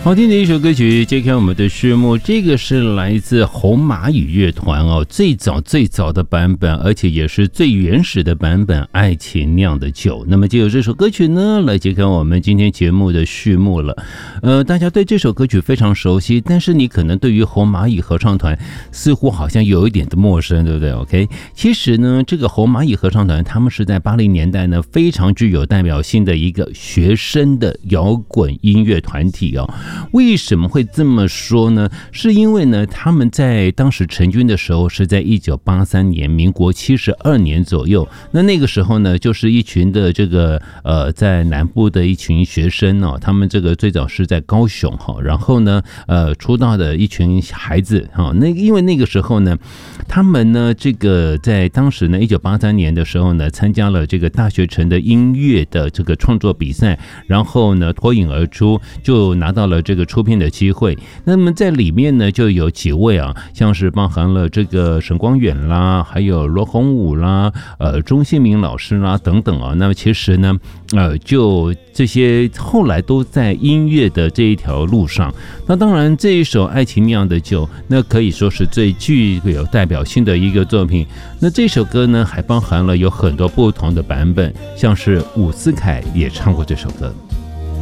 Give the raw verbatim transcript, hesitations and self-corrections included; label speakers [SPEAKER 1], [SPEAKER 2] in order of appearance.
[SPEAKER 1] 好听的一首歌曲揭开我们的序幕，这个是来自红蚂蚁乐团哦，最早最早的版本，而且也是最原始的版本《爱情酿的酒》。那么就由这首歌曲呢来揭开我们今天节目的序幕了。呃，大家对这首歌曲非常熟悉，但是你可能对于红蚂蚁合唱团似乎好像有一点的陌生，对不对 ？OK， 其实呢，这个红蚂蚁合唱团他们是在八零年代呢非常具有代表性的一个学生的摇滚音乐团体哦。为什么会这么说呢？是因为呢，他们在当时成军的时候是在一九八三年，民国七十二年左右。那那个时候呢，就是一群的这个呃，在南部的一群学生哦，他们这个最早是在高雄哈，然后呢，呃，出道的一群孩子哈。那因为那个时候呢，他们呢，这个在当时呢，一九八三年的时候呢，参加了这个大学城的音乐的这个创作比赛，然后呢，脱颖而出，就拿到了这个出片的机会。那么在里面呢，就有几位啊，像是包含了这个沈光远啦，还有罗宏武啦，呃，钟兴民老师啦等等啊。那么其实呢，呃，就这些后来都在音乐的这一条路上。那当然，这一首《爱情酿的酒》，那可以说是最具有代表性的一个作品。那这首歌呢，还包含了有很多不同的版本，像是伍思凯也唱过这首歌。